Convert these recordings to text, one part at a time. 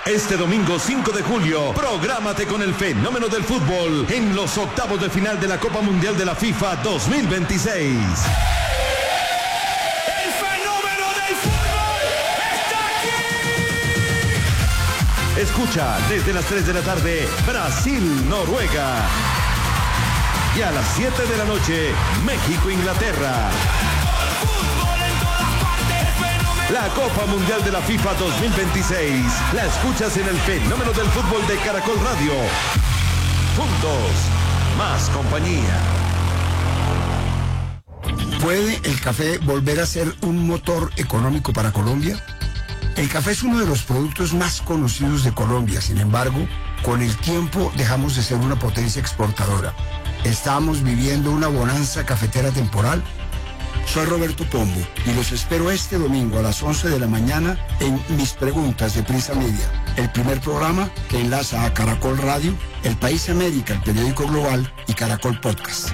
Este domingo 5 de julio, prográmate con el fenómeno del fútbol en los octavos de final de la Copa Mundial de la FIFA 2026. ¡El fenómeno del fútbol está aquí! Escucha desde las 3 de la tarde, Brasil-Noruega. Y a las 7 de la noche, México-Inglaterra. La Copa Mundial de la FIFA 2026 la escuchas en el fenómeno del fútbol de Caracol Radio. Juntos, más compañía. ¿Puede el café volver a ser un motor económico para Colombia? El café es uno de los productos más conocidos de Colombia. Sin embargo, con el tiempo dejamos de ser una potencia exportadora. Estamos viviendo una bonanza cafetera temporal. Soy Roberto Pombo y los espero este domingo a las 11 de la mañana en Mis Preguntas de Prisa Media, el primer programa que enlaza a Caracol Radio, El País América, el periódico global y Caracol Podcast.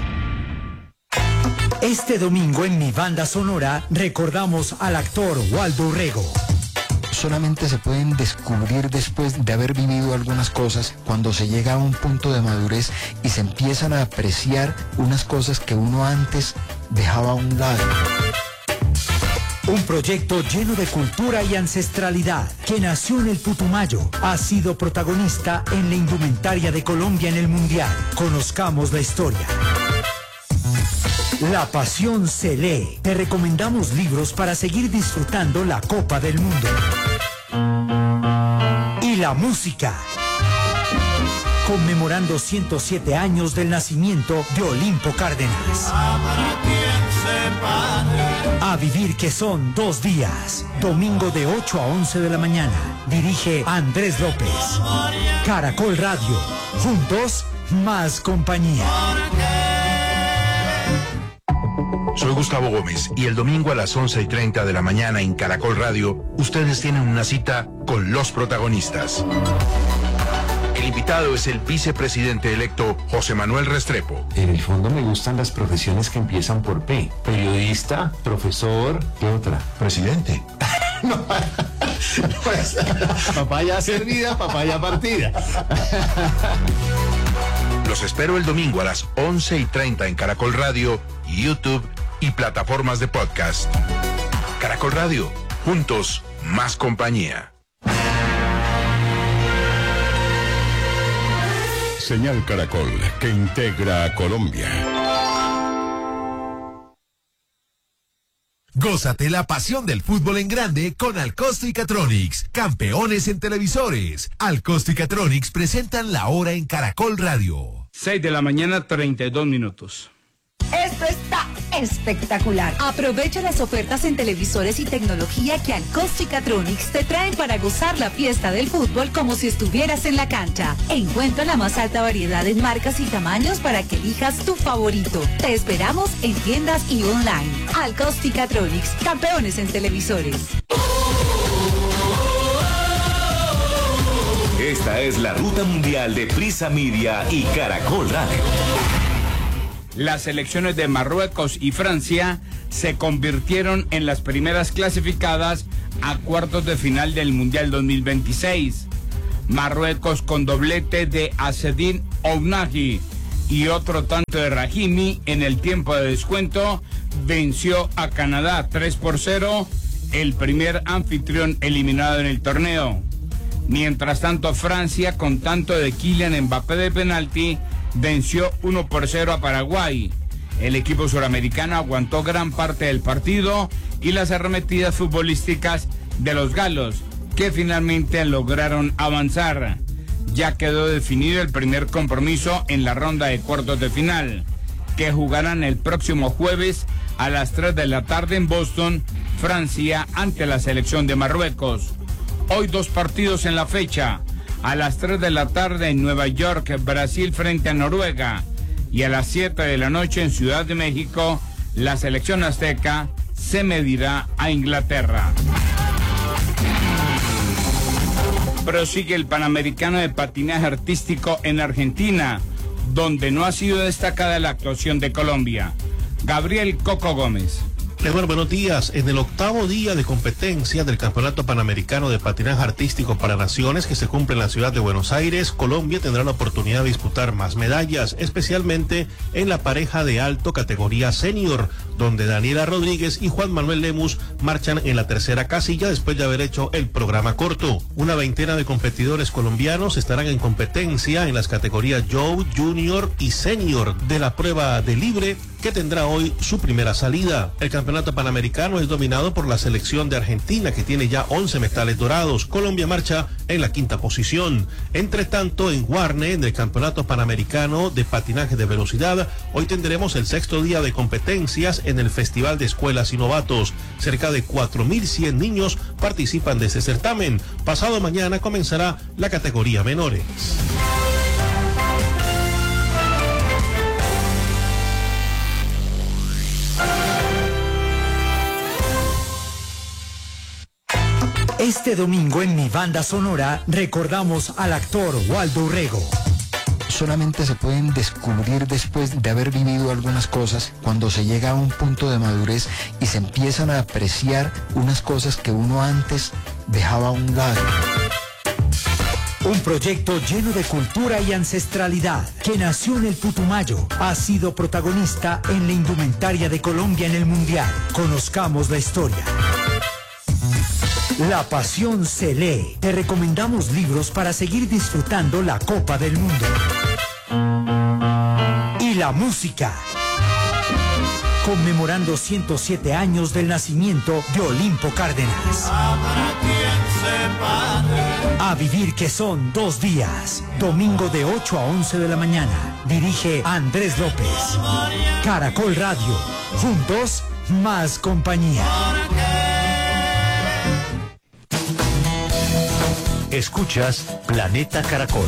Este domingo en Mi Banda Sonora recordamos al actor Waldo Urrego. Solamente se pueden descubrir después de haber vivido algunas cosas, cuando se llega a un punto de madurez y se empiezan a apreciar unas cosas que uno antes dejaba a un lado. Un proyecto lleno de cultura y ancestralidad que nació en el Putumayo, ha sido protagonista en la indumentaria de Colombia en el Mundial. Conozcamos la historia. La pasión se lee. Te recomendamos libros para seguir disfrutando la Copa del Mundo. Y la música. Conmemorando 107 años del nacimiento de Olimpo Cárdenas. A vivir que son 2 días. Domingo de 8 a 11 de la mañana. Dirige Andrés López. Caracol Radio. Juntos, más compañía. Soy Gustavo Gómez y el domingo a las 11:30 de la mañana en Caracol Radio, ustedes tienen una cita con los protagonistas. El invitado es el vicepresidente electo José Manuel Restrepo. En el fondo me gustan las profesiones que empiezan por P. Periodista, profesor, ¿qué otra? Presidente. No, pues, papaya servida, papaya partida. Los espero el domingo a las 11:30 en Caracol Radio, YouTube y plataformas de podcast. Caracol Radio, juntos, más compañía. Señal Caracol, que integra a Colombia. Gózate la pasión del fútbol en grande con Alcosto y Catronics, campeones en televisores. Alcosto y Catronics presentan La Hora en Caracol Radio. 6 de la mañana, 32 minutos. Esto está espectacular. Aprovecha las ofertas en televisores y tecnología que Alcosto y Catronics te traen para gozar la fiesta del fútbol como si estuvieras en la cancha. Encuentra la más alta variedad en marcas y tamaños para que elijas tu favorito. Te esperamos en tiendas y online. Alcosto y Catronics, campeones en televisores. Esta es la ruta mundial de Prisa Media y Caracol Radio. Las selecciones de Marruecos y Francia se convirtieron en las primeras clasificadas a cuartos de final del Mundial 2026. Marruecos con doblete de Azzedine Ounahi y otro tanto de Rahimi en el tiempo de descuento venció a Canadá 3-0, el primer anfitrión eliminado en el torneo. Mientras tanto, Francia, con tanto de Kylian Mbappé de penalti, venció 1-0 a Paraguay. El equipo suramericano aguantó gran parte del partido y las arremetidas futbolísticas de los galos, que finalmente lograron avanzar. Ya quedó definido el primer compromiso en la ronda de cuartos de final, que jugarán el próximo jueves a las 3 de la tarde en Boston, Francia, ante la selección de Marruecos. Hoy 2 partidos en la fecha. A las 3 de la tarde en Nueva York, Brasil frente a Noruega. Y a las 7 de la noche en Ciudad de México, la selección azteca se medirá a Inglaterra. Prosigue el Panamericano de Patinaje Artístico en Argentina, donde no ha sido destacada la actuación de Colombia. Gabriel Coco Gómez. Bueno, buenos días. En el 8º día de competencia del Campeonato Panamericano de Patinaje Artístico para Naciones que se cumple en la ciudad de Buenos Aires, Colombia tendrá la oportunidad de disputar más medallas, especialmente en la pareja de alto categoría senior, donde Daniela Rodríguez y Juan Manuel Lemus marchan en la tercera casilla después de haber hecho el programa corto. Una veintena de competidores colombianos estarán en competencia en las categorías Joe, Junior y Senior de la prueba de libre que tendrá hoy su primera salida. El campeonato panamericano es dominado por la selección de Argentina, que tiene ya 11 metales dorados. Colombia marcha en la 5ª posición. Entre tanto, en Guarne, en el campeonato panamericano de patinaje de velocidad, hoy tendremos el 6º día de competencias en el Festival de Escuelas y Novatos. Cerca de 4.100 niños participan de este certamen. Pasado mañana comenzará la categoría menores. Este domingo en Mi Banda Sonora recordamos al actor Waldo Urrego. Solamente se pueden descubrir después de haber vivido algunas cosas, cuando se llega a un punto de madurez y se empiezan a apreciar unas cosas que uno antes dejaba a un lado. Un proyecto lleno de cultura y ancestralidad que nació en el Putumayo, ha sido protagonista en la indumentaria de Colombia en el Mundial. Conozcamos la historia. La pasión se lee. Te recomendamos libros para seguir disfrutando la Copa del Mundo. Y la música. Conmemorando 107 años del nacimiento de Olimpo Cárdenas. A vivir, que son 2 días. Domingo de 8 a 11 de la mañana. Dirige Andrés López. Caracol Radio. Juntos, más compañía. Escuchas Planeta Caracol.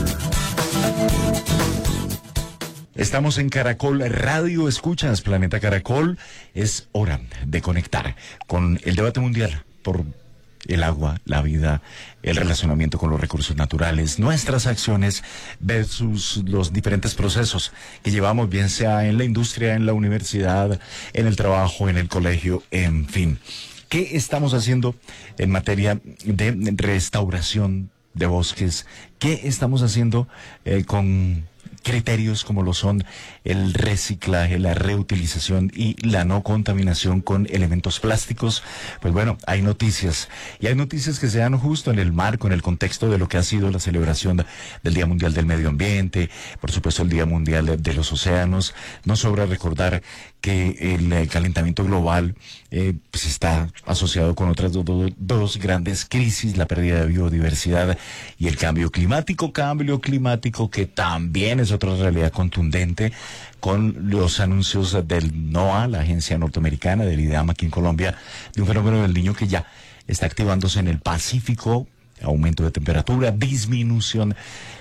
Estamos en Caracol Radio, escuchas Planeta Caracol. Es hora de conectar con el debate mundial por el agua, la vida, el relacionamiento con los recursos naturales, nuestras acciones versus los diferentes procesos que llevamos, bien sea en la industria, en la universidad, en el trabajo, en el colegio, en fin. ¿Qué estamos haciendo en materia de restauración de bosques? ¿Qué estamos haciendo con criterios como lo son el reciclaje, la reutilización y la no contaminación con elementos plásticos? Pues bueno, hay noticias, y hay noticias que se dan justo en el marco, en el contexto de lo que ha sido la celebración del Día Mundial del Medio Ambiente, por supuesto el Día Mundial de los Océanos. No sobra recordar que el calentamiento global pues está asociado con otras dos grandes crisis, la pérdida de biodiversidad y el cambio climático que también es otra realidad contundente, con los anuncios del NOAA, la agencia norteamericana, del IDEAM aquí en Colombia, de un fenómeno del Niño que ya está activándose en el Pacífico, aumento de temperatura, disminución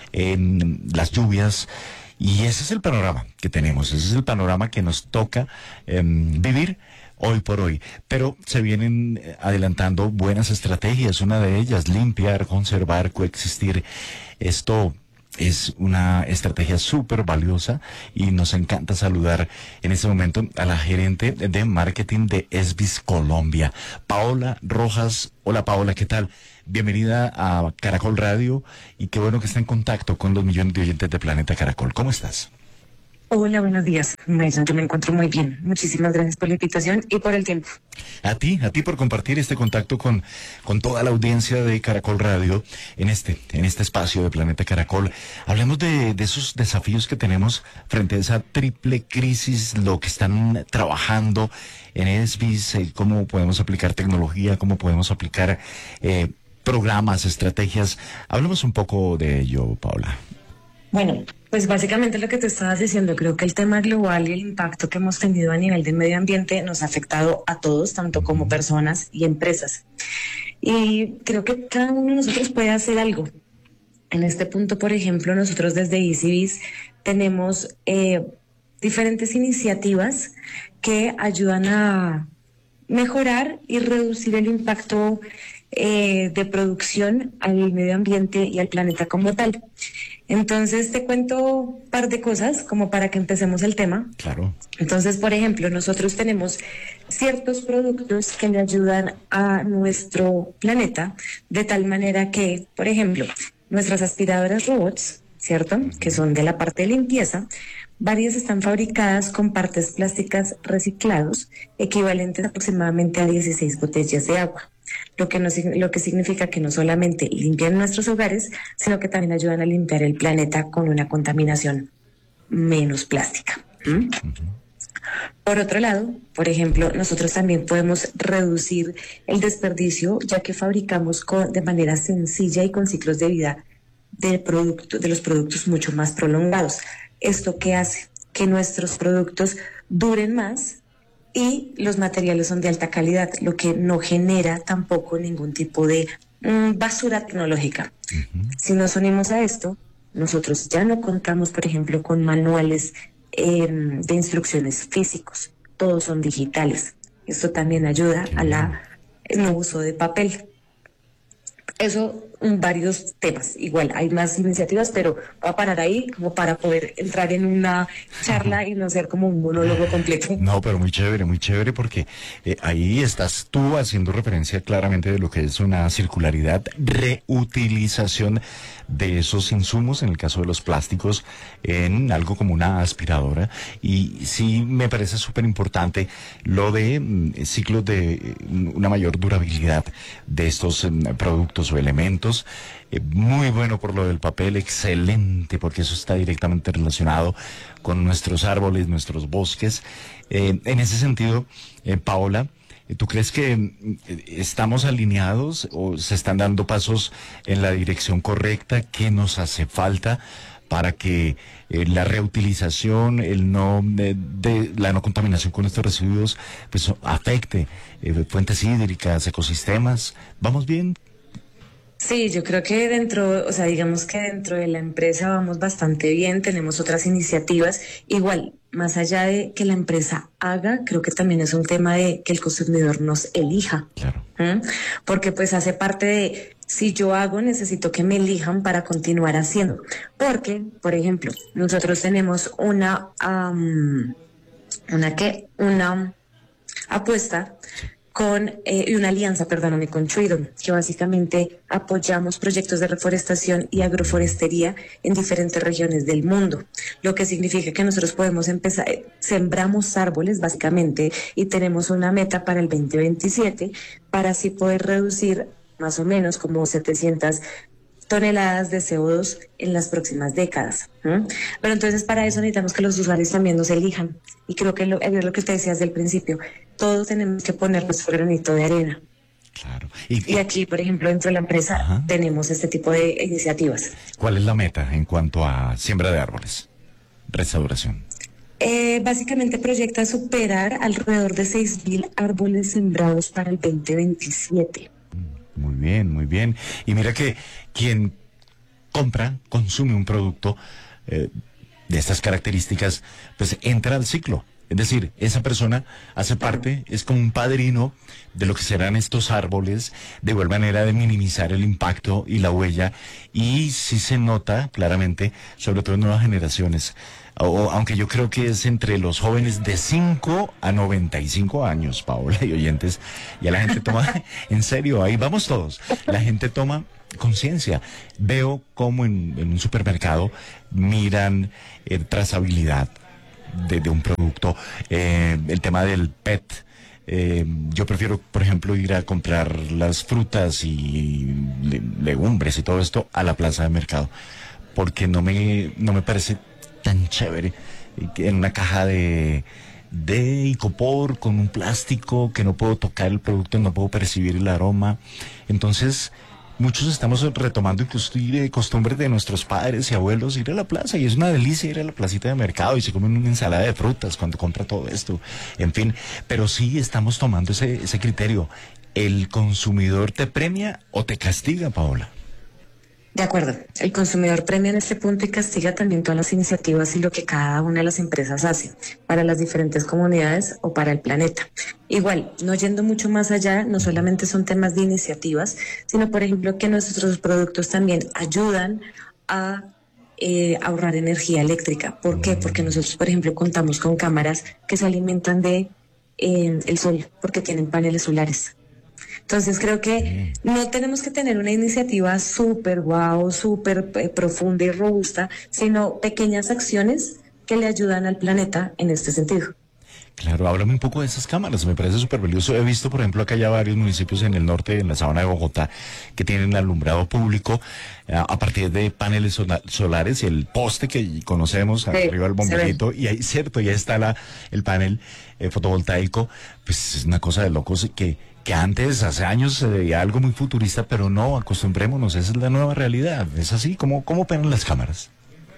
en las lluvias. Y ese es el panorama que tenemos, ese es el panorama que nos toca vivir hoy por hoy. Pero se vienen adelantando buenas estrategias, una de ellas, limpiar, conservar, coexistir. Esto es una estrategia súper valiosa y nos encanta saludar en este momento a la gerente de marketing de ESBIS Colombia, Paola Rojas. Hola Paola, ¿qué tal? Bienvenida a Caracol Radio y qué bueno que está en contacto con los millones de oyentes de Planeta Caracol. ¿Cómo estás? Hola, buenos días. Yo me encuentro muy bien. Muchísimas gracias por la invitación y por el tiempo. A ti por compartir este contacto con toda la audiencia de Caracol Radio en este espacio de Planeta Caracol. Hablemos de esos desafíos que tenemos frente a esa triple crisis, lo que están trabajando en ESBIS, cómo podemos aplicar tecnología, cómo podemos aplicar programas, estrategias. Hablemos un poco de ello, Paola. Bueno, pues básicamente lo que tú estabas diciendo, creo que el tema global y el impacto que hemos tenido a nivel de medio ambiente nos ha afectado a todos, tanto como personas y empresas. Y creo que cada uno de nosotros puede hacer algo. En este punto, por ejemplo, nosotros desde EasyBiz tenemos diferentes iniciativas que ayudan a mejorar y reducir el impacto de producción al medio ambiente y al planeta como tal. Entonces te cuento un par de cosas como para que empecemos el tema. Claro. Entonces, por ejemplo, nosotros tenemos ciertos productos que le ayudan a nuestro planeta de tal manera que, por ejemplo, nuestras aspiradoras robots, ¿cierto? Que son de la parte de limpieza, varias están fabricadas con partes plásticas reciclados, equivalentes aproximadamente a 16 botellas de agua. Lo que significa que no solamente limpian nuestros hogares, sino que también ayudan a limpiar el planeta con una contaminación menos plástica. Por otro lado, por ejemplo, nosotros también podemos reducir el desperdicio, ya que fabricamos de manera sencilla y con ciclos de vida de los productos mucho más prolongados. ¿Esto qué hace? Que nuestros productos duren más y los materiales son de alta calidad, lo que no genera tampoco ningún tipo de basura tecnológica. Si nos unimos a esto, nosotros ya no contamos, por ejemplo, con manuales de instrucciones físicos, todos son digitales. Esto también ayuda a no uso de papel. Eso, varios temas. Igual, hay más iniciativas, pero voy a parar ahí como para poder entrar en una charla y no ser como un monólogo completo. No, pero muy chévere, porque ahí estás tú haciendo referencia claramente de lo que es una circularidad, reutilización de esos insumos, en el caso de los plásticos, en algo como una aspiradora. Y sí me parece súper importante lo de ciclos de una mayor durabilidad de estos productos o elementos. Muy bueno por lo del papel, excelente, porque eso está directamente relacionado con nuestros árboles, nuestros bosques. En ese sentido, Paola, ¿tú crees que estamos alineados o se están dando pasos en la dirección correcta? ¿Qué nos hace falta para que la reutilización, la no contaminación con estos residuos, pues afecte fuentes hídricas, ecosistemas? ¿Vamos bien? Sí, yo creo que digamos que dentro de la empresa vamos bastante bien, tenemos otras iniciativas. Igual, más allá de que la empresa haga, creo que también es un tema de que el consumidor nos elija. Claro. Porque pues hace parte de, si yo hago, necesito que me elijan para continuar haciendo. Porque, por ejemplo, nosotros tenemos una apuesta y una alianza, con Freedom, que básicamente apoyamos proyectos de reforestación y agroforestería en diferentes regiones del mundo, lo que significa que nosotros podemos empezar, sembramos árboles básicamente y tenemos una meta para el 2027 para así poder reducir más o menos como 700 toneladas de CO2 en las próximas décadas. Pero entonces para eso necesitamos que los usuarios también nos elijan. Y creo que es lo que usted decía desde el principio, todos tenemos que poner nuestro granito de arena. Claro. Y aquí, por ejemplo, dentro de la empresa tenemos este tipo de iniciativas. ¿Cuál es la meta en cuanto a siembra de árboles? Restauración. Básicamente proyecta superar alrededor de 6.000 árboles sembrados para el 2027. Muy bien. Y mira que quien consume un producto de estas características, pues entra al ciclo. Es decir, esa persona hace parte, es como un padrino de lo que serán estos árboles, de igual manera de minimizar el impacto y la huella. Y sí se nota claramente, sobre todo en nuevas generaciones, aunque yo creo que es entre los jóvenes de 5 a 95 años, Paola y oyentes, ya la gente toma, en serio, ahí vamos todos, la gente toma conciencia. Veo como en un supermercado miran trazabilidad de un producto, el tema del PET. Yo prefiero, por ejemplo, ir a comprar las frutas y legumbres y todo esto a la plaza de mercado, porque no me parece tan chévere que en una caja de icopor con un plástico que no puedo tocar el producto, no puedo percibir el aroma. Entonces muchos estamos retomando incluso costumbres de nuestros padres y abuelos, ir a la plaza, y es una delicia ir a la placita de mercado y se comen una ensalada de frutas cuando compra todo esto, en fin, pero sí estamos tomando ese criterio. ¿El consumidor te premia o te castiga, Paola? De acuerdo, el consumidor premia en este punto y castiga también todas las iniciativas y lo que cada una de las empresas hace para las diferentes comunidades o para el planeta. Igual, no yendo mucho más allá, no solamente son temas de iniciativas, sino por ejemplo que nuestros productos también ayudan a ahorrar energía eléctrica. ¿Por qué? Porque nosotros, por ejemplo, contamos con cámaras que se alimentan de el sol, porque tienen paneles solares. Entonces creo que no tenemos que tener una iniciativa súper guau, súper profunda y robusta, sino pequeñas acciones que le ayudan al planeta en este sentido. Claro, háblame un poco de esas cámaras, me parece súper valioso. He visto, por ejemplo, acá ya varios municipios en el norte, en la sabana de Bogotá, que tienen alumbrado público a partir de paneles solares y el poste que conocemos arriba del bomberito, y ahí, cierto, ya está el panel fotovoltaico. Pues es una cosa de locos que antes, hace años, se veía algo muy futurista, pero no, acostumbrémonos, esa es la nueva realidad. ¿Es así? ¿Cómo operan las cámaras?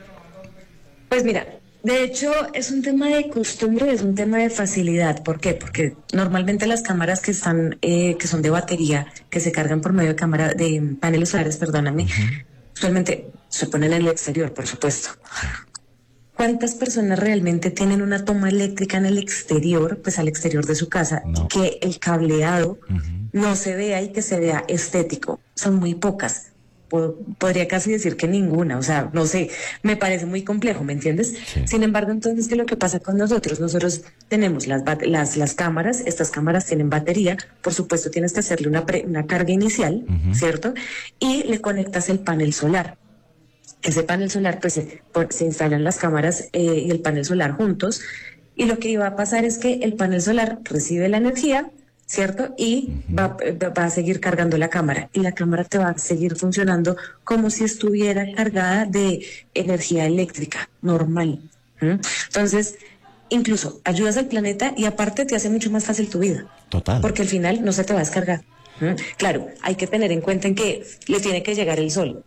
Pues mira, de hecho es un tema de costumbre, es un tema de facilidad. ¿Por qué? Porque normalmente las cámaras que están, que son de batería, que se cargan por medio de paneles solares, perdóname, usualmente se ponen en el exterior, por supuesto. ¿Cuántas personas realmente tienen una toma eléctrica en el exterior, pues al exterior de su casa, y que el cableado no se vea y que se vea estético? Son muy pocas. Podría casi decir que ninguna, o sea, no sé, me parece muy complejo, ¿me entiendes? Sí. Sin embargo, entonces, ¿qué es lo que pasa con nosotros? Nosotros tenemos las cámaras, estas cámaras tienen batería, por supuesto tienes que hacerle una carga inicial, ¿cierto? Y le conectas el panel solar. Ese panel solar, pues se instalan las cámaras y el panel solar juntos, y lo que iba a pasar es que el panel solar recibe la energía, ¿cierto? Y va a seguir cargando la cámara, y la cámara te va a seguir funcionando como si estuviera cargada de energía eléctrica normal. Entonces, incluso ayudas al planeta y aparte te hace mucho más fácil tu vida. Total. Porque al final no se te va a descargar. Claro, hay que tener en cuenta en que le tiene que llegar el sol.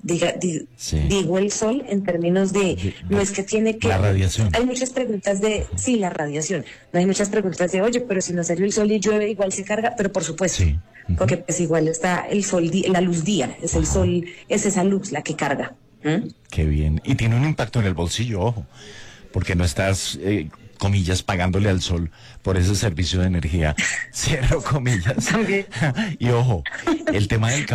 Digo el sol en términos de no es que tiene que... La radiación. Hay muchas preguntas de... Sí, la radiación. Hay muchas preguntas de, oye, pero si no salió el sol y llueve, igual se carga. Pero por supuesto, porque pues igual está el sol, la luz día. Es el sol, es esa luz la que carga. Qué bien. Y tiene un impacto en el bolsillo, ojo. Porque no estás... comillas, pagándole al sol por ese servicio de energía, cierro comillas. También. Y ojo, el tema del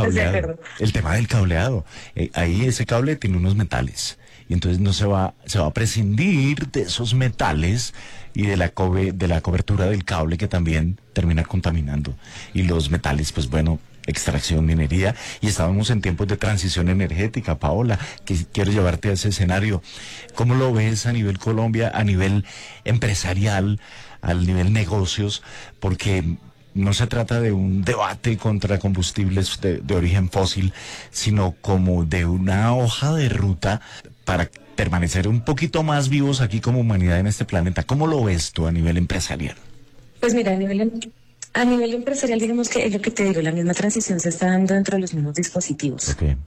cableado, ahí ese cable tiene unos metales, y entonces no se va a prescindir de esos metales y de la cobertura del cable, que también termina contaminando. Y los metales, pues bueno, extracción, minería, y estábamos en tiempos de transición energética. Paola, que quiero llevarte a ese escenario. ¿Cómo lo ves a nivel Colombia, a nivel empresarial, al nivel negocios? Porque no se trata de un debate contra combustibles de origen fósil, sino como de una hoja de ruta para permanecer un poquito más vivos aquí como humanidad en este planeta. ¿Cómo lo ves tú a nivel empresarial? Pues mira, a nivel empresarial, digamos que es lo que te digo, la misma transición se está dando dentro de los mismos dispositivos. Okay.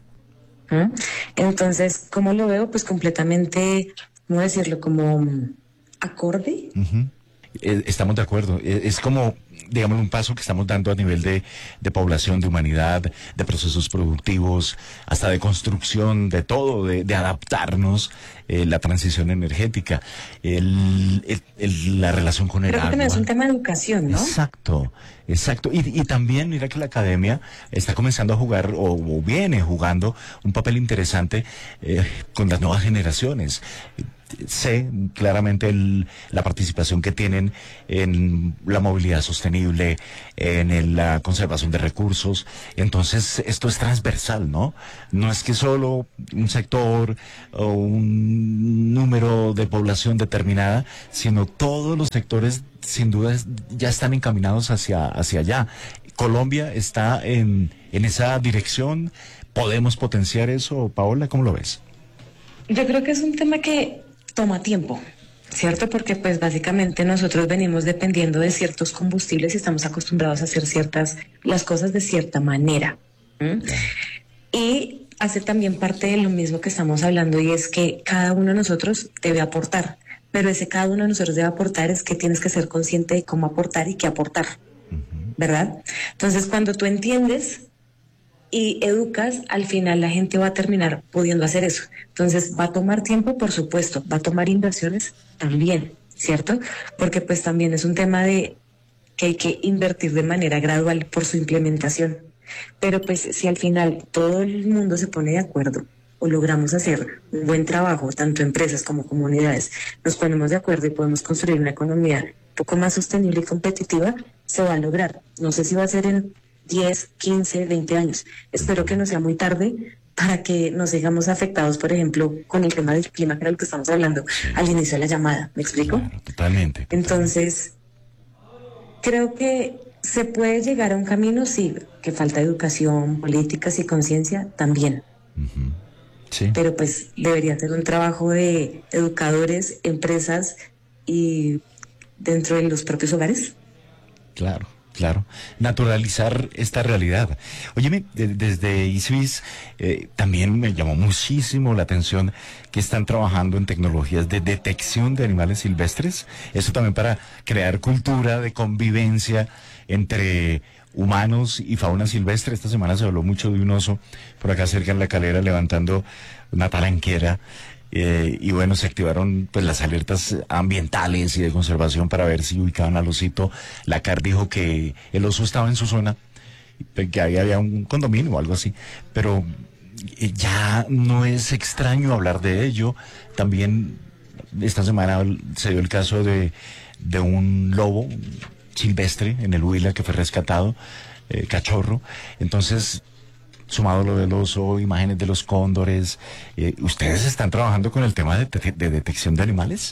Entonces, ¿cómo lo veo? Pues completamente, ¿cómo decirlo? Como acorde. Estamos de acuerdo. Es como, digamos, un paso que estamos dando a nivel de población, de humanidad, de procesos productivos, hasta de construcción, de todo, de adaptarnos, la transición energética, la relación con el agua. Creo que es un tema de educación, ¿no? Exacto. Y también, mira que la academia está comenzando a jugar, o viene jugando, un papel interesante con las nuevas generaciones. Sé claramente la participación que tienen en la movilidad sostenible, en la conservación de recursos. Entonces, esto es transversal, ¿no? No es que solo un sector o un número de población determinada, sino todos los sectores, sin duda, ya están encaminados hacia allá. Colombia está en esa dirección. ¿Podemos potenciar eso, Paola? ¿Cómo lo ves? Yo creo que es un tema que toma tiempo, ¿cierto? Porque pues básicamente nosotros venimos dependiendo de ciertos combustibles y estamos acostumbrados a hacer las cosas de cierta manera. Y hace también parte de lo mismo que estamos hablando, y es que cada uno de nosotros debe aportar, pero ese cada uno de nosotros debe aportar es que tienes que ser consciente de cómo aportar y qué aportar, ¿verdad? Entonces, cuando tú entiendes y educas, al final la gente va a terminar pudiendo hacer eso. Entonces va a tomar tiempo, por supuesto, va a tomar inversiones también, ¿cierto? Porque pues también es un tema de que hay que invertir de manera gradual por su implementación. Pero pues si al final todo el mundo se pone de acuerdo o logramos hacer un buen trabajo, tanto empresas como comunidades, nos ponemos de acuerdo y podemos construir una economía un poco más sostenible y competitiva, se va a lograr. No sé si va a ser en 10, 15, 20 años. Espero que no sea muy tarde para que nos sigamos afectados, por ejemplo, con el tema del clima, que era lo que estamos hablando al inicio de la llamada. ¿Me explico? Claro, totalmente. Entonces, creo que se puede llegar a un camino, sí, que falta educación, políticas y conciencia también. Sí. Pero pues debería ser un trabajo de educadores, empresas y dentro de los propios hogares. Claro. Claro, naturalizar esta realidad. Óyeme, desde ICBIS también me llamó muchísimo la atención que están trabajando en tecnologías de detección de animales silvestres. Eso también para crear cultura de convivencia entre humanos y fauna silvestre. Esta semana se habló mucho de un oso por acá cerca en La Calera levantando una talanquera. Y bueno, se activaron pues las alertas ambientales y de conservación para ver si ubicaban al osito. La CAR dijo que el oso estaba en su zona, que ahí había un condominio o algo así, pero ya no es extraño hablar de ello. También esta semana se dio el caso de un lobo silvestre en el Huila que fue rescatado, cachorro. Entonces, sumado lo del oso, imágenes de los cóndores, ¿ustedes están trabajando con el tema de detección de animales?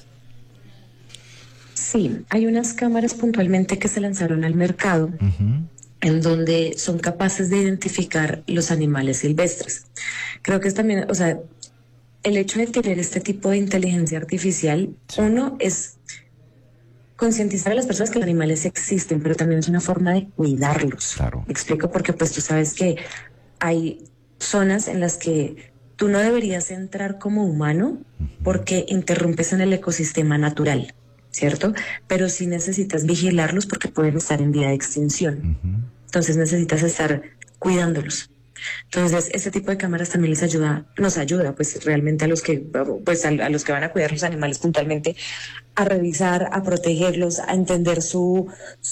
Sí, hay unas cámaras puntualmente que se lanzaron al mercado en donde son capaces de identificar los animales silvestres. Creo que es también, o sea, el hecho de tener este tipo de inteligencia artificial, uno es concientizar a las personas que los animales existen, pero también es una forma de cuidarlos. Claro. Me explico, porque pues tú sabes que hay zonas en las que tú no deberías entrar como humano porque interrumpes en el ecosistema natural, ¿cierto? Pero sí necesitas vigilarlos porque pueden estar en vía de extinción. Entonces necesitas estar cuidándolos. Entonces, este tipo de cámaras también nos ayuda, pues realmente a los que, a los que van a cuidar los animales puntualmente, a revisar, a protegerlos, a entender su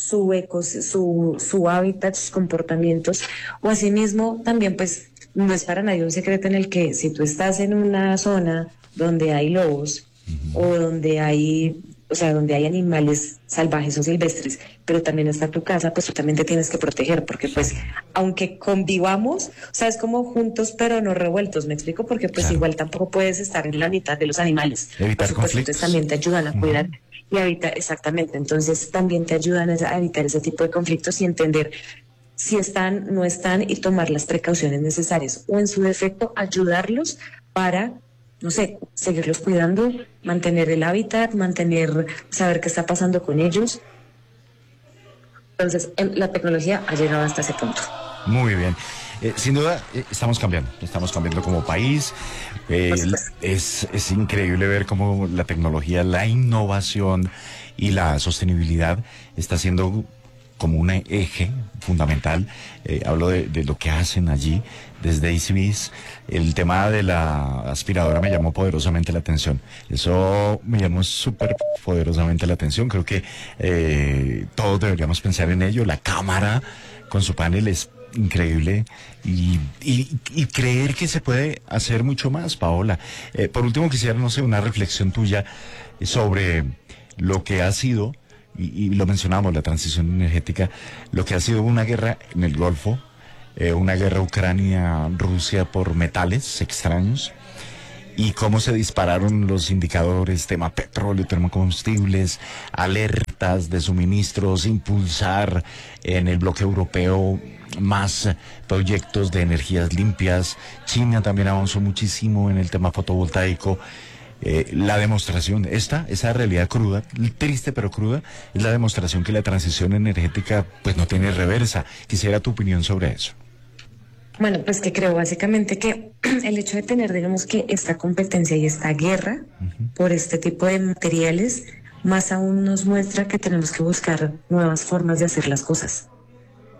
hábitat, sus comportamientos, o asimismo también, pues, no es para nadie un secreto en el que si tú estás en una zona donde hay lobos o donde hay animales salvajes o silvestres, pero también está tu casa, pues tú también te tienes que proteger, porque pues, aunque convivamos, o sea, es como juntos pero no revueltos, ¿me explico? Porque pues igual tampoco puedes estar en la mitad de los animales. Evitar por supuesto, conflictos. entonces también te ayudan a cuidar y a evitar, exactamente, entonces también te ayudan a evitar ese tipo de conflictos y entender si están, no están y tomar las precauciones necesarias, o en su defecto ayudarlos para, no sé, seguirlos cuidando, mantener el hábitat, saber qué está pasando con ellos. Entonces, la tecnología ha llegado hasta ese punto. Muy bien. Sin duda, estamos cambiando como país. Es increíble ver cómo la tecnología, la innovación y la sostenibilidad está siendo como un eje fundamental. Hablo de lo que hacen allí desde ICBIS. El tema de la aspiradora me llamó poderosamente la atención. Eso me llamó súper poderosamente la atención. Creo que todos deberíamos pensar en ello. La cámara con su panel es increíble y creer que se puede hacer mucho más, Paola. Por último, quisiera, no sé, una reflexión tuya sobre lo que ha sido, y lo mencionamos, la transición energética, lo que ha sido una guerra en el Golfo, una guerra Ucrania-Rusia por metales extraños, y cómo se dispararon los indicadores, tema petróleo, termocombustibles, alertas de suministros, impulsar en el bloque europeo más proyectos de energías limpias. China también avanzó muchísimo en el tema fotovoltaico. La demostración, esa realidad cruda, triste pero cruda, es la demostración que la transición energética pues no tiene reversa. Quisiera tu opinión sobre eso. Bueno, pues que creo básicamente que el hecho de tener, digamos, que esta competencia y esta guerra por este tipo de materiales, más aún nos muestra que tenemos que buscar nuevas formas de hacer las cosas.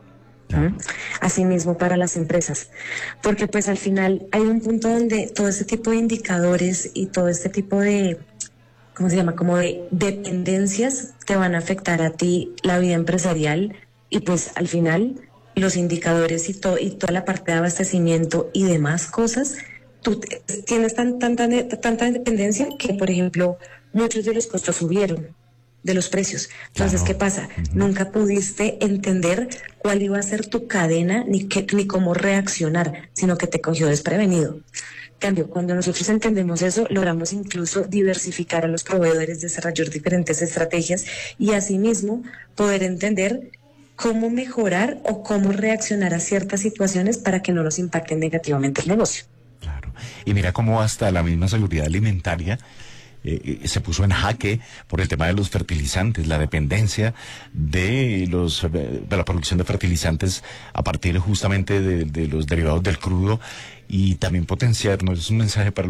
Asimismo para las empresas, porque pues al final hay un punto donde todo este tipo de indicadores y todo este tipo de, ¿cómo se llama?, como de dependencias te van a afectar a ti la vida empresarial, y pues al final los indicadores y toda la parte de abastecimiento y demás cosas, tú tienes tanta dependencia que, por ejemplo, muchos de los costos subieron de los precios. Entonces, ¿qué pasa? Nunca pudiste entender cuál iba a ser tu cadena ni cómo reaccionar, sino que te cogió desprevenido. En cambio, cuando nosotros entendemos eso, logramos incluso diversificar a los proveedores, desarrollar diferentes estrategias y asimismo poder entender cómo mejorar o cómo reaccionar a ciertas situaciones para que no nos impacten negativamente el negocio. Claro. Y mira cómo hasta la misma seguridad alimentaria se puso en jaque por el tema de los fertilizantes, la dependencia de la producción de fertilizantes a partir justamente de los derivados del crudo, y también potenciar, ¿no? Es un mensaje para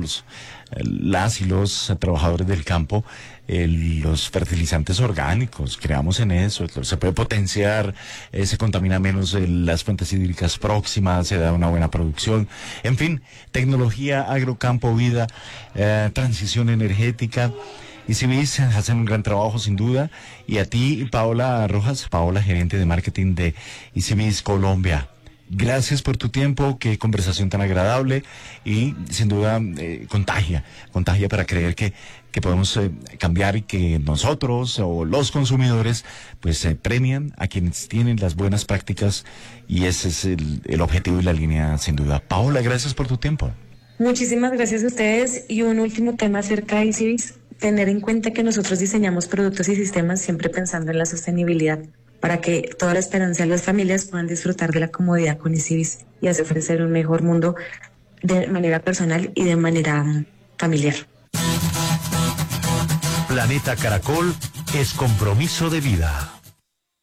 las y los trabajadores del campo, los fertilizantes orgánicos. Creamos en eso, se puede potenciar, se contamina menos las fuentes hídricas próximas, se da una buena producción, en fin, tecnología, agrocampo, vida, transición energética. ICBIS hacen un gran trabajo sin duda, y a ti, Paola Rojas, gerente de marketing de ICBIS Colombia, gracias por tu tiempo, qué conversación tan agradable, y sin duda contagia para creer que podemos cambiar, y que nosotros o los consumidores pues premian a quienes tienen las buenas prácticas, y ese es el objetivo y la línea sin duda. Paola, gracias por tu tiempo. Muchísimas gracias a ustedes, y un último tema acerca de ICBIS, tener en cuenta que nosotros diseñamos productos y sistemas siempre pensando en la sostenibilidad, para que toda la esperanza de las familias puedan disfrutar de la comodidad con ICBIS y así ofrecer un mejor mundo de manera personal y de manera familiar. Planeta Caracol es compromiso de vida.